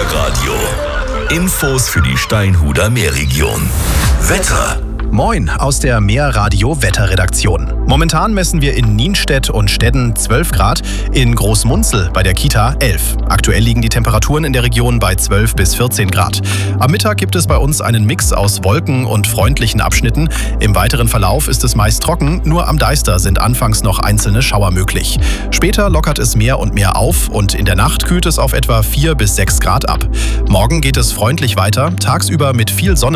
Meerradio. Infos für die Steinhuder Meerregion. Wetter. Moin aus der Meerradio-Wetterredaktion. Momentan messen wir in Nienstedt und Stedden 12 Grad, in Großmunzel bei der Kita 11. Aktuell liegen die Temperaturen in der Region bei 12 bis 14 Grad. Am Mittag gibt es bei uns einen Mix aus Wolken und freundlichen Abschnitten. Im weiteren Verlauf ist es meist trocken, nur am Deister sind anfangs noch einzelne Schauer möglich. Später lockert es mehr und mehr auf und in der Nacht kühlt es auf etwa 4 bis 6 Grad ab. Morgen geht es freundlich weiter, tagsüber mit viel Sonne